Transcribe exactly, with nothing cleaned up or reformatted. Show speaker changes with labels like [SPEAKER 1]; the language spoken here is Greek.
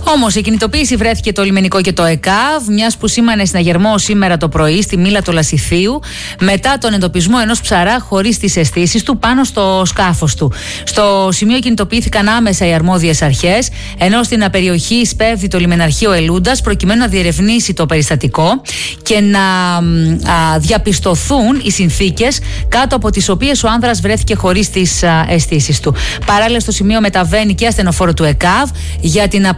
[SPEAKER 1] Όμως η κινητοποίηση βρέθηκε το λιμενικό και το ΕΚΑΒ, μιας που σήμανε συναγερμό σήμερα το πρωί στη Μήλα του Λασιθίου, μετά τον εντοπισμό ενός ψαρά χωρίς τις αισθήσεις του πάνω στο σκάφος του. Στο σημείο κινητοποιήθηκαν άμεσα οι αρμόδιες αρχές, ενώ στην περιοχή σπέβδει το λιμεναρχείο Ελούντας προκειμένου να διερευνήσει το περιστατικό και να α, διαπιστωθούν οι συνθήκες κάτω από τις οποίες ο άνδρας βρέθηκε χωρίς τις αισθήσεις του. Παράλληλα, στο σημείο μεταβαίνει και ασθενοφόρο του ΕΚΑΒ για την